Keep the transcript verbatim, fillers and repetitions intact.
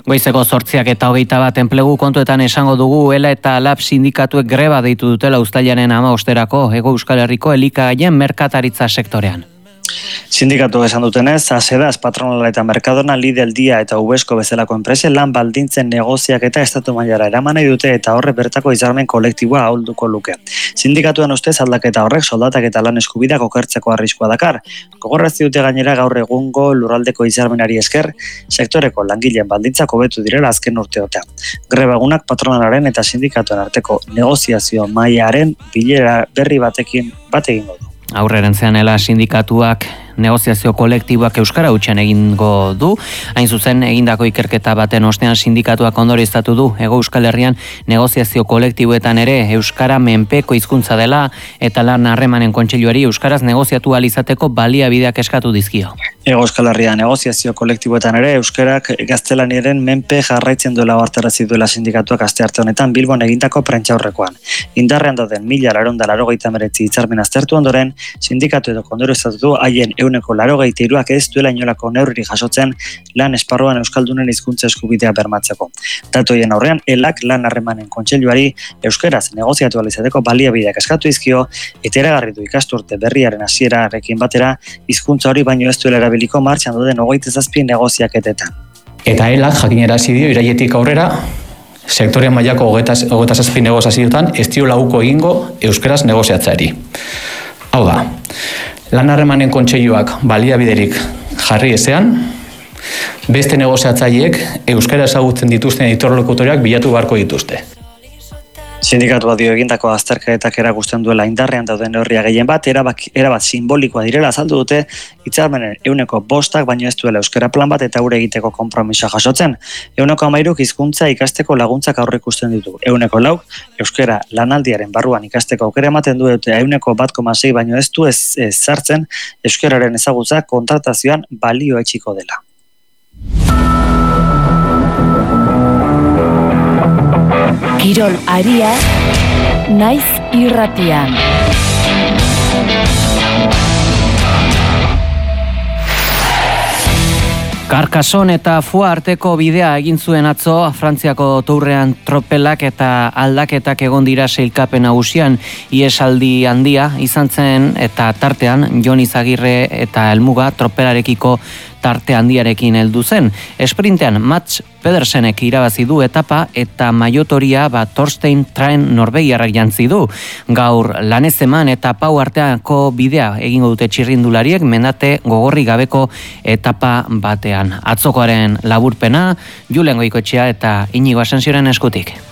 Goizeko zortziak eta hogeita bat enplegu kontuetan esango dugu ELA eta LAB sindikatuek greba deitu dutela uztailaren hamabosterako Hego Euskal Herriko elikagaien merkataritza sektorean. Sindikatu esan dutenez, Asedas, Patronala eta Mercadona, Lidl, Dia eta Ubesko bezalako enpresen lan baldintzen negoziak eta estatu mailara eraman nahi dute eta horre bertako hitzarmen kolektiboa ahulduko luke. Sindikatuen ustez aldaketa horrek soldatak eta lan eskubideak okertzeko arriskua dakar. Gogorrazi dute gainera gaur egungo lurraldeko hitzarmenari esker, sektoreko langileen baldintzak hobetu direla azken urteotean. Greba egunak patronalaren eta sindikatuen arteko negoziazio mailaren bilera berri batekin bat egingo du. Aurrerantzean ELA sindikatuak negoziazio kolektiboak euskara hutsean egingo du. Hain zuzen, egindako ikerketa baten ostean sindikatuak ondorioztatu du Hego Euskal Herrian negoziazio kolektiboetan ere euskara menpeko hizkuntza dela eta lan harremanen kontseiluari euskaraz negoziatu ahal izateko baliabideak eskatu dizkio. Hego Euskal Herria negoziazio kolektiboetan ere euskarak gaztelaniaren menpe jarraitzen duela ohartarazi duela sindikatuak astearte honetan Bilbon egindako prentsaurrekoan. Indarrean dauden mila laurehun eta laurogeita hemeretzi hitzarmen aztertu ondoren, sindikatu edo ondorioztatu du haien ehuneko laurogeita hiruak ez duela inolako neurririk jasotzen lan esparruan euskaldunen hizkuntza eskubidea bermatzeko. Datu horien aurrean, ELAk lan harremanen kontseiluari euskaraz negoziatu ahal izateko baliabideak eskatu dizkio eta iragarri du ikasturte berriaren hasierarekin batera hizkuntza hori baino ez duela erabiliko martxan dauden hogeita zazpi negoziaketetan. Eta ELAk jakinarazi dio irailetik aurrera sektore mailako hogeita zazpi negoziazioetan ez dio lauko egingo euskaraz negoziatzeari. Hau da, lan harremanen kontseiluak baliabiderik jarri ezean, beste negoziatzaileek euskara ezagutzen dituzten interlokutoreak bilatu beharko dituzte. Sindikatua dio egindako azterketak erakusten duela indarrean dauden neurria gehien bat, erabat, erabat simbolikoa direla azaldu dute, hitzarmenen ehuneko bostak baino ez duela euskara plan bat eta gure egiteko konpromisa jasotzen. Ehuneko hamairuk hizkuntza ikasteko laguntzak aurreikusten ditu. Ehuneko lau, euskara lanaldiaren barruan ikasteko aukera ematen du eta ehuneko bat koma sei baino ez du ez, ez sartzen euskararen ezagutza kontratazioan balio etxiko dela. Kirol aria, naiz irratian. Carcassonne eta Foix arteko bidea egin zuen atzo Frantziako Tourrean tropelak eta aldaketak egon dira sailkapen nagusian. Iesaldi handia izan zen eta tartean Jon Izagirre eta helmuga tropelarekiko tarte handiarekin heldu zen. Esprintean Mats Pedersenek irabazi du etapa eta maiotoria bat Thorstein Train norvegiarrak jantzi du. Gaur lanez eman eta Pau arteako bidea egingo dute txirrindulariek mendate gogorri gabeko etapa batean. Atzokoaren laburpena Julen Goikoetxea eta Iñigo Asensioren eskutik.